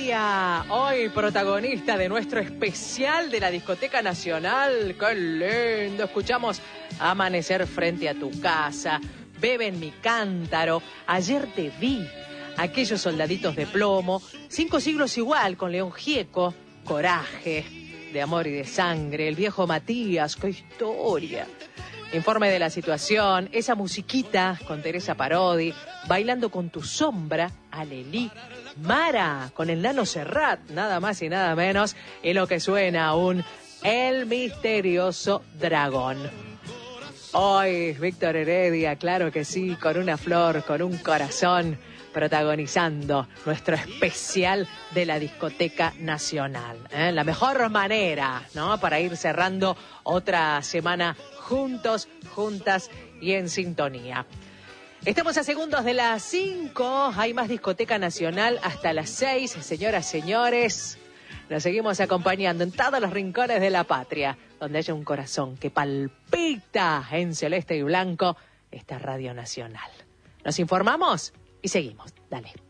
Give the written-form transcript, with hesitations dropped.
Heredia, hoy protagonista de nuestro especial de la Discoteca Nacional. ¡Qué lindo! Escuchamos Amanecer frente a tu casa, Bebe en mi cántaro, Ayer te vi, Aquellos soldaditos de plomo, 5 siglos igual con León Gieco, Coraje, De amor y de sangre, El viejo Matías, ¡qué historia! Informe de la situación, esa musiquita con Teresa Parodi, Bailando con tu sombra, Alelí, Mara con el Nano Serrat, nada más y nada menos, y lo que suena aún, El misterioso dragón. Hoy, Víctor Heredia, claro que sí, con una flor, con un corazón, protagonizando nuestro especial de la Discoteca Nacional. La mejor manera, ¿no?, para ir cerrando otra semana juntos, juntas y en sintonía. Estamos a segundos de las 5, hay más Discoteca Nacional hasta las 6, señoras, señores. Nos seguimos acompañando en todos los rincones de la patria, donde haya un corazón que palpita en celeste y blanco, esta Radio Nacional. Nos informamos y seguimos. Dale.